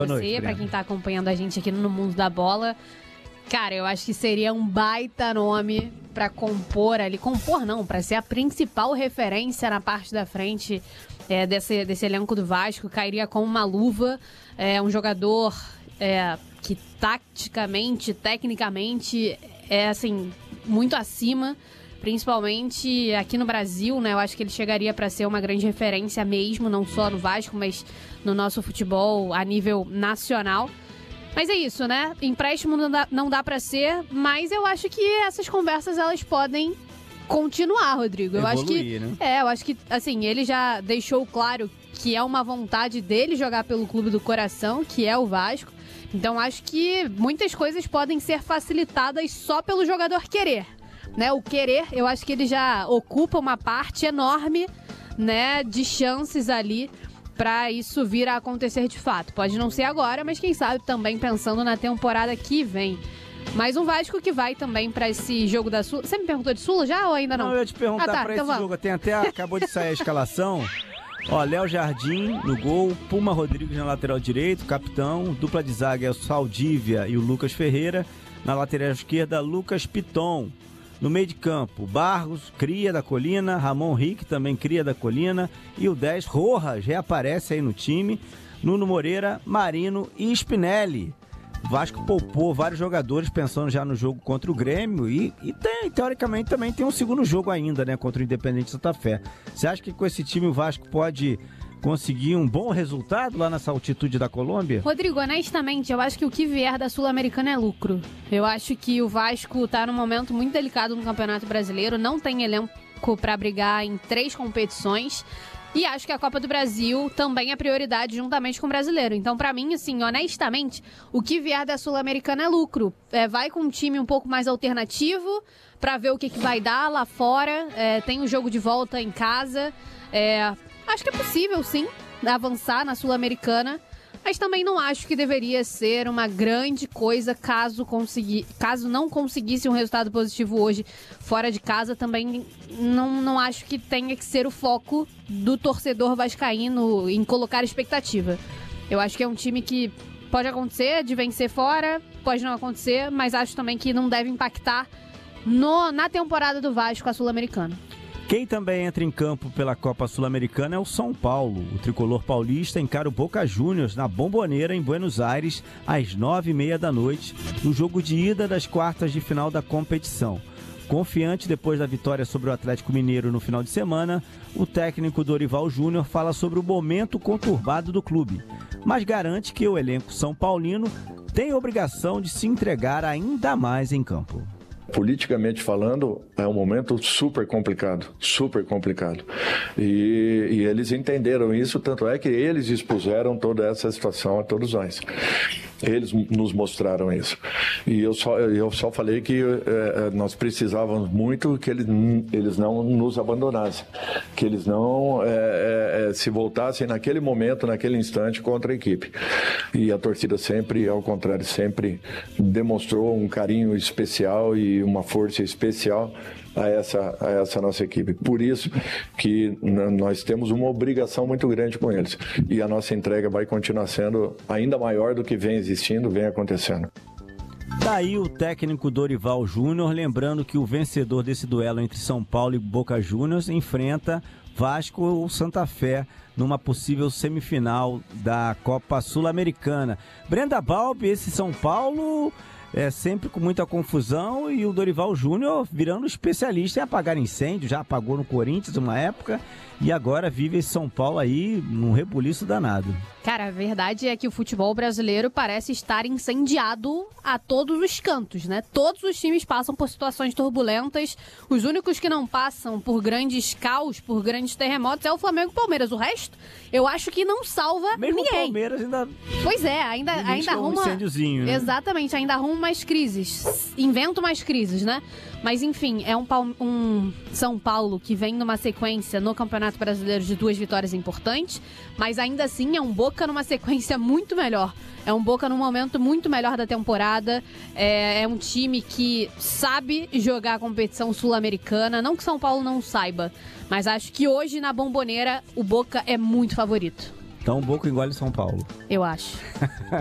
Você, para quem tá acompanhando a gente aqui no Mundo da Bola, cara, eu acho que seria um baita nome para compor ali. Compor não, para ser a principal referência na parte da frente desse elenco do Vasco. Cairia como uma luva. É um jogador que taticamente, tecnicamente, é assim, muito acima. Principalmente aqui no Brasil, né? Eu acho que ele chegaria para ser uma grande referência mesmo, não só no Vasco, mas no nosso futebol a nível nacional. Mas é isso, né? Empréstimo não dá para ser, mas eu acho que essas conversas elas podem continuar, Rodrigo. Eu acho que, né? Eu acho que assim, ele já deixou claro que é uma vontade dele jogar pelo clube do coração, que é o Vasco. Então acho que muitas coisas podem ser facilitadas só pelo jogador querer. Né, o querer, eu acho que ele já ocupa uma parte enorme, né, de chances ali para isso vir a acontecer de fato. Pode não ser agora, mas quem sabe também pensando na temporada que vem. Mais um Vasco que vai também para esse jogo da Sula. Você me perguntou de Sula já ou ainda não? Não, eu ia te perguntar para então esse jogo. Tem até, acabou de sair a escalação. Ó, Léo Jardim no gol, Puma Rodrigues na lateral direito, capitão, dupla de zaga é o Saldívia e o Lucas Ferreira. Na lateral esquerda, Lucas Piton. No meio de campo, Barros, cria da Colina, Ramon Rick, também cria da Colina, e o 10, Rojas, reaparece aí no time, Nuno Moreira, Marino e Spinelli. O Vasco poupou vários jogadores pensando já no jogo contra o Grêmio e teoricamente, também tem um segundo jogo ainda, né, contra o Independente Santa Fé. Você acha que com esse time o Vasco pode conseguir um bom resultado lá nessa altitude da Colômbia? Rodrigo, honestamente, eu acho que o que vier da Sul-Americana é lucro. Eu acho que o Vasco tá num momento muito delicado no Campeonato Brasileiro, não tem elenco para brigar em 3 competições. E acho que a Copa do Brasil também é prioridade juntamente com o brasileiro. Então, pra mim, assim, honestamente, o que vier da Sul-Americana é lucro. Vai com um time um pouco mais alternativo pra ver o que vai dar lá fora. Tem o jogo de volta em casa. Acho que é possível, sim, avançar na Sul-Americana. Mas também não acho que deveria ser uma grande coisa caso não conseguisse um resultado positivo hoje fora de casa. Também não acho que tenha que ser o foco do torcedor vascaíno em colocar expectativa. Eu acho que é um time que pode acontecer de vencer fora, pode não acontecer, mas acho também que não deve impactar na temporada do Vasco a Sul-Americana. Quem também entra em campo pela Copa Sul-Americana é o São Paulo. O tricolor paulista encara o Boca Juniors na Bombonera, em Buenos Aires, às 9h30 da noite, no jogo de ida das quartas de final da competição. Confiante depois da vitória sobre o Atlético Mineiro no final de semana, o técnico Dorival Júnior fala sobre o momento conturbado do clube, mas garante que o elenco são paulino tem a obrigação de se entregar ainda mais em campo. Politicamente falando, é um momento super complicado. E eles entenderam isso, tanto é que eles expuseram toda essa situação a todos nós. Eles nos mostraram isso. E eu só falei que nós precisávamos muito que eles não nos abandonassem, que eles não se voltassem naquele momento, naquele instante contra a equipe. E a torcida sempre, ao contrário, sempre demonstrou um carinho especial e uma força especial a essa nossa equipe. Por isso que nós temos uma obrigação muito grande com eles. E a nossa entrega vai continuar sendo ainda maior do que vem existindo, vem acontecendo. Daí o técnico Dorival Júnior, lembrando que o vencedor desse duelo entre São Paulo e Boca Juniors enfrenta Vasco ou Santa Fé numa possível semifinal da Copa Sul-Americana. Brenda Balbi, esse São Paulo sempre com muita confusão, e o Dorival Júnior virando especialista em apagar incêndio, já apagou no Corinthians uma época, e agora vive esse São Paulo aí num rebuliço danado. Cara, a verdade é que o futebol brasileiro parece estar incendiado a todos os cantos, né? Todos os times passam por situações turbulentas. Os únicos que não passam por grandes caos, por grandes terremotos, é o Flamengo e o Palmeiras. O resto, eu acho que não salva mesmo ninguém. O Palmeiras ainda... Pois é, ainda arruma... um incêndiozinho, né? Exatamente, ainda arruma mais crises. Inventa mais crises, né? Mas enfim, é um São Paulo que vem numa sequência no Campeonato Brasileiro de 2 vitórias importantes, mas ainda assim é um Boca numa sequência muito melhor. É um Boca num momento muito melhor da temporada. É um time que sabe jogar a competição sul-americana. Não que São Paulo não saiba, mas acho que hoje na Bombonera o Boca é muito favorito. Então o Boca engole São Paulo. Eu acho.